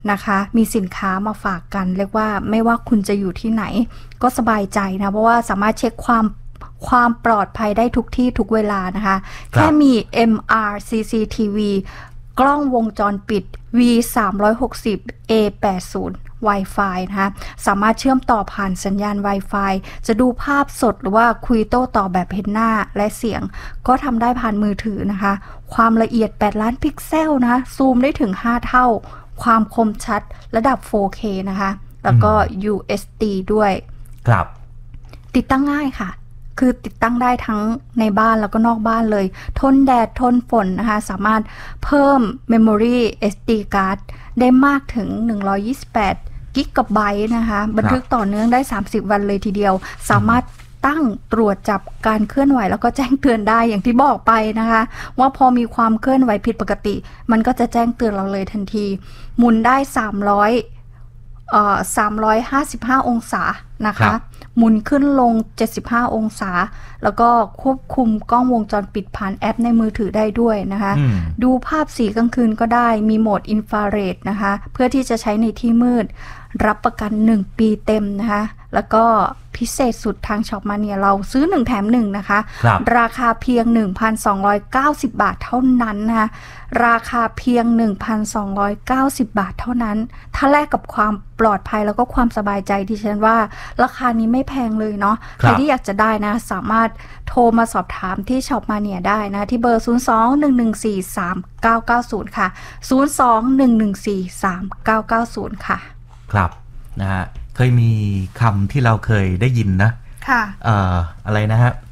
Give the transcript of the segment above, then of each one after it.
นะคะมีสินค้ามาฝากกันเรียกว่าไม่ว่าคุณจะอยู่ที่ไหนก็สบายใจนะเพราะว่าสามารถเช็คความปลอดภัยได้ทุกที่ทุกเวลานะคะแค่มี MR CCTV กล้องวงจรปิด V360 A80 Wi-Fi นะคะสามารถเชื่อมต่อผ่านสัญญาณ Wi-Fi จะดูภาพสดหรือว่าคุยโต้ตอบแบบเห็นหน้าและเสียงก็ทำได้ผ่านมือถือนะคะความละเอียด8ล้านพิกเซลนะคะซูมได้ถึง5เท่าความคมชัดระดับ 4K นะคะแล้วก็ UHD ด้วยครับติดตั้งง่ายค่ะคือติดตั้งได้ทั้งในบ้านแล้วก็นอกบ้านเลยทนแดดทนฝนนะคะสามารถเพิ่ม Memory SD card ได้มากถึง128 กิกะไบต์นะคะบันทึกต่อเนื่องได้30วันเลยทีเดียวสามารถตั้งตรวจจับการเคลื่อนไหวแล้วก็แจ้งเตือนได้อย่างที่บอกไปนะคะว่าพอมีความเคลื่อนไหวผิดปกติมันก็จะแจ้งเตือนเราเลยทันทีหมุนได้355องศานะคะหมุนขึ้นลง75องศาแล้วก็ควบคุมกล้องวงจรปิดผ่านแอปในมือถือได้ด้วยนะคะดูภาพสีกลางคืนก็ได้มีโหมดอินฟราเรดนะคะเพื่อที่จะใช้ในที่มืดรับประกัน1ปีเต็มนะคะแล้วก็พิเศษสุดทางช็อปมาเนี่ยเราซื้อ1แถม1นะคะราคาเพียง 1,290 บาทเท่านั้นนะคะราคาเพียง 1,290 บาทเท่านั้นถ้าแลกกับความปลอดภัยแล้วก็ความสบายใจดิฉันว่าราคานี้ไม่แพงเลยเนาะใครที่อยากจะได้นะสามารถโทรมาสอบถามที่ช็อปมาเนี่ยได้นะที่เบอร์ 02-114-3990 ค่ะ 02-114-3990 ค่ะครับนะฮะเคยมีคำที่เราเคยได้ยินนะค่ะอะไรนะฮะ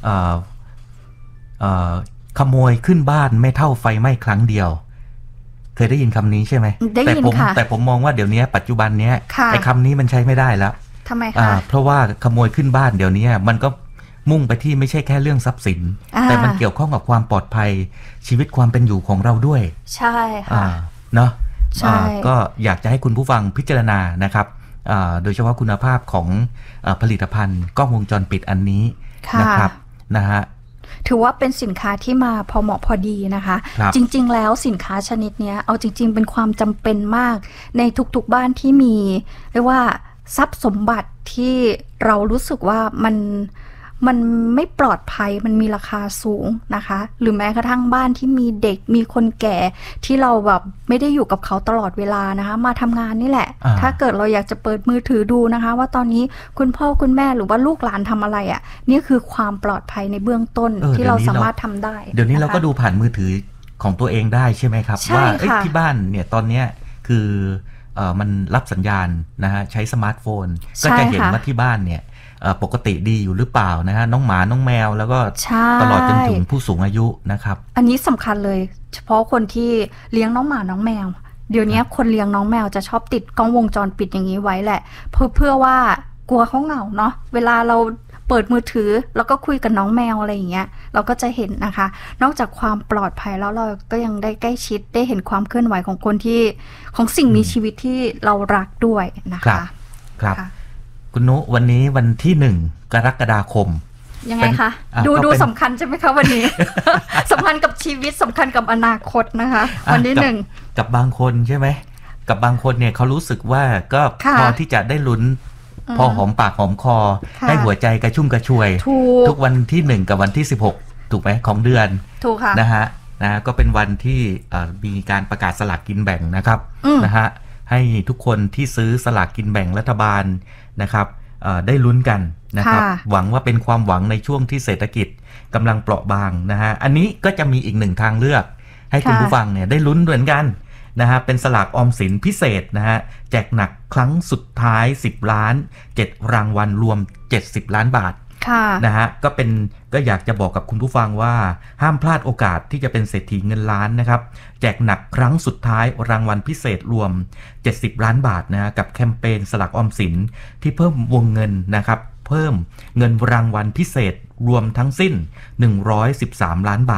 ขโมยขึ้นบ้านไม่เท่าไฟไหม้ครั้งเดียวเคยได้ยินคำนี้ใช่ไหมได้ยินค่ะแต่ผมมองว่าเดี๋ยวนี้ปัจจุบันเนี้ยไอ้คำนี้มันใช้ไม่ได้แล้วทำไมคะเพราะว่าขโมยขึ้นบ้านเดี๋ยวนี้มันก็มุ่งไปที่ไม่ใช่แค่เรื่องทรัพย์สินแต่มันเกี่ยวข้องกับความปลอดภัยชีวิตความเป็นอยู่ของเราด้วยใช่ค่ะเนาะก็อยากจะให้คุณผู้ฟังพิจารณานะครับโดยเฉพาะคุณภาพของผลิตภัณฑ์กล้องวงจรปิดอันนี้นะครับนะฮะถือว่าเป็นสินค้าที่มาพอเหมาะพอดีนะคะจริงๆแล้วสินค้าชนิดนี้เอาจริงๆเป็นความจำเป็นมากในทุกๆบ้านที่มีเรียกว่าทรัพย์สมบัติที่เรารู้สึกว่ามันไม่ปลอดภัยมันมีราคาสูงนะคะหรือแม้กระทั่งบ้านที่มีเด็กมีคนแก่ที่เราแบบไม่ได้อยู่กับเขาตลอดเวลานะคะมาทำงานนี่แหละถ้าเกิดเราอยากจะเปิดมือถือดูนะคะว่าตอนนี้คุณพ่อคุณแม่หรือว่าลูกหลานทำอะไรอ่ะนี่คือความปลอดภัยในเบื้องต้นที่เราสามารถทำได้เดี๋ยวนี้เราก็ดูผ่านมือถือของตัวเองได้ใช่ไหมครับว่าที่บ้านเนี่ยตอนเนี้ยคือมันรับสัญญาณนะฮะใช้สมาร์ทโฟนก็จะเห็นว่าที่บ้านเนี่ยปกติดีอยู่หรือเปล่านะฮะน้องหมาน้องแมวแล้วก็ตลอดจนถึงผู้สูงอายุนะครับอันนี้สำคัญเลยเฉพาะคนที่เลี้ยงน้องหมาน้องแมวเดี๋ยวนี้คนเลี้ยงน้องแมวจะชอบติดกล้องวงจรปิดอย่างนี้ไว้แหละเพื่อว่ากลัวเขาเหงาเนาะเวลาเราเปิดมือถือแล้วก็คุยกับน้องแมวอะไรอย่างเงี้ยเราก็จะเห็นนะคะนอกจากความปลอดภัยแล้วเราก็ยังได้ใกล้ชิดได้เห็นความเคลื่อนไหวของคนที่ของสิ่งมีชีวิตที่เรารักด้วยนะคะครับคุณนุวันนี้วันที่1 กรกฎาคมยังไงคะดูสำคัญใช่ไหมคะวันนี้ สำคัญกับชีวิตสำคัญกับอนาคตนะคะวันที่1 กับบางคนใช่ไหมกับบางคนเนี่ยเขารู้สึกว่าก็พอที่จะได้ลุ้นพอหอมปากหอมคอให้หัวใจกระชุ่มกระชวยทุกวันที่1กับวันที่16ถูกไหมของเดือนถูกค่ะนะฮะก็เป็นวันที่มีการประกาศสลากกินแบ่งนะครับนะฮะให้ทุกคนที่ซื้อสลากกินแบ่งรัฐบาลนะครับได้ลุ้นกันนะครับหวังว่าเป็นความหวังในช่วงที่เศรษฐกิจกำลังเปราะบางนะฮะอันนี้ก็จะมีอีก1ทางเลือกให้คุณผู้ฟังเนี่ยได้ลุ้นเหมือนกันนะฮะเป็นสลากออมสินพิเศษนะฮะแจกหนักครั้งสุดท้าย10ล้าน7รางวัลรวม70ล้านบาทนะฮะก็อยากจะบอกกับคุณผู้ฟังว่าห้ามพลาดโอกาสที่จะเป็นเศรษฐีเงินล้านนะครับแจกหนักครั้งสุดท้ายรางวัลพิเศษรวม70ล้านบาทนะกับแคมเปญสลากออมสินที่เพิ่มวงเงินนะครับเพิ่มเงินรางวัลพิเศษรวมทั้งสิ้น113ล้านบาท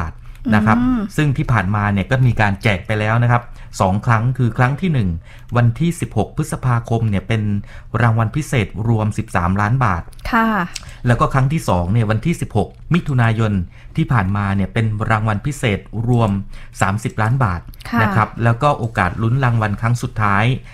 นะครับซึ่งที่ผ่านมาเนี่ยก็มีการแจกไปแล้วนะครับ2 ครั้งคือครั้งที่1วันที่16 พฤษภาคมเนี่ยเป็นรางวัลพิเศษรวม13 ล้านบาทค่ะแล้วก็ครั้งที่2เนี่ยวันที่16 มิถุนายนที่ผ่านมาเนี่ยเป็นรางวัลพิเศษรวม30 ล้านบาทนะครับแล้วก็โอกาสลุ้นรางวัลครั้งสุดท้าย